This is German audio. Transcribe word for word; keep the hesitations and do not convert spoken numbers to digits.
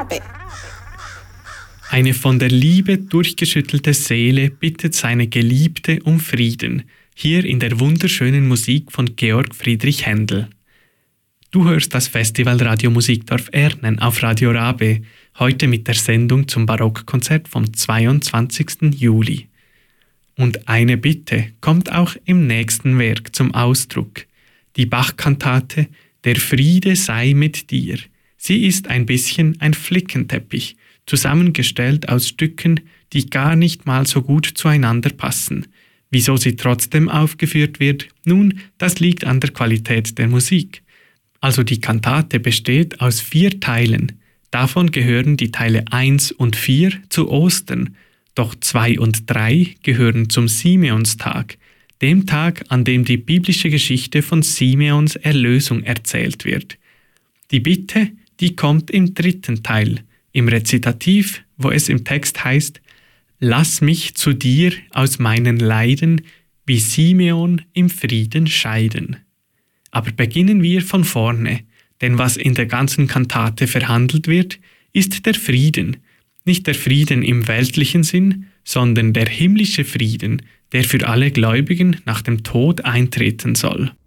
Rabe. Eine von der Liebe durchgeschüttelte Seele bittet seine Geliebte um Frieden, hier in der wunderschönen Musik von Georg Friedrich Händel. Du hörst das Festival Radio Musikdorf Ernen auf Radio Rabe, heute mit der Sendung zum Barockkonzert vom zweiundzwanzigsten Juli. Und eine Bitte kommt auch im nächsten Werk zum Ausdruck. Die Bach-Kantate Der Friede sei mit dir. Sie ist ein bisschen ein Flickenteppich, zusammengestellt aus Stücken, die gar nicht mal so gut zueinander passen. Wieso sie trotzdem aufgeführt wird? Nun, das liegt an der Qualität der Musik. Also die Kantate besteht aus vier Teilen. Davon gehören die Teile eins und vier zu Ostern, doch zwei und drei gehören zum Simeonstag, dem Tag, an dem die biblische Geschichte von Simeons Erlösung erzählt wird. Die Bitte, die kommt im dritten Teil, im Rezitativ, wo es im Text heißt: Lass mich zu dir aus meinen Leiden, wie Simeon im Frieden scheiden. Aber beginnen wir von vorne, denn was in der ganzen Kantate verhandelt wird, ist der Frieden. Nicht der Frieden im weltlichen Sinn, sondern der himmlische Frieden, der für alle Gläubigen nach dem Tod eintreten soll.